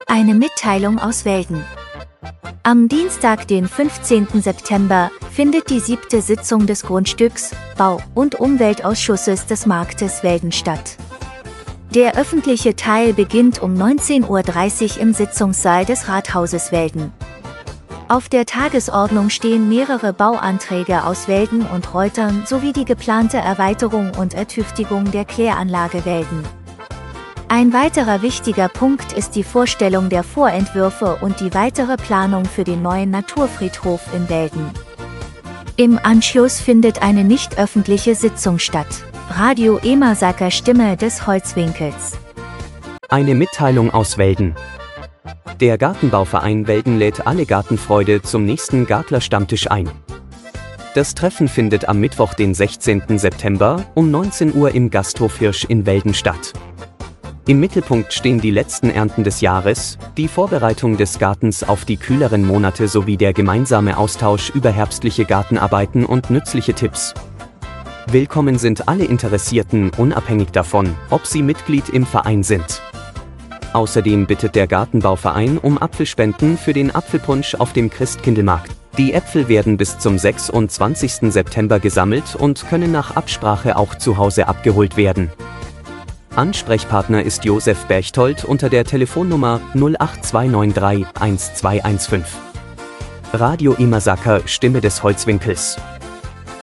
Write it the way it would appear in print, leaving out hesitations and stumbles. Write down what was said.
Eine Mitteilung aus Welden. Am Dienstag, den 15. September, findet die 7. Sitzung des Grundstücks-, Bau- und Umweltausschusses des Marktes Welden statt. Der öffentliche Teil beginnt um 19:30 Uhr im Sitzungssaal des Rathauses Welden. Auf der Tagesordnung stehen mehrere Bauanträge aus Welden und Reutern sowie die geplante Erweiterung und Ertüchtigung der Kläranlage Welden. Ein weiterer wichtiger Punkt ist die Vorstellung der Vorentwürfe und die weitere Planung für den neuen Naturfriedhof in Welden. Im Anschluss findet eine nicht öffentliche Sitzung statt. Radio Emasaker, Stimme des Holzwinkels. Eine Mitteilung aus Welden. Der Gartenbauverein Welden lädt alle Gartenfreude zum nächsten Gartler-Stammtisch ein. Das Treffen findet am Mittwoch, den 16. September, um 19 Uhr im Gasthof Hirsch in Welden statt. Im Mittelpunkt stehen die letzten Ernten des Jahres, die Vorbereitung des Gartens auf die kühleren Monate sowie der gemeinsame Austausch über herbstliche Gartenarbeiten und nützliche Tipps. Willkommen sind alle Interessierten, unabhängig davon, ob sie Mitglied im Verein sind. Außerdem bittet der Gartenbauverein um Apfelspenden für den Apfelpunsch auf dem Christkindlmarkt. Die Äpfel werden bis zum 26. September gesammelt und können nach Absprache auch zu Hause abgeholt werden. Ansprechpartner ist Josef Berchtold unter der Telefonnummer 08293 1215. Radio Emasaker, Stimme des Holzwinkels.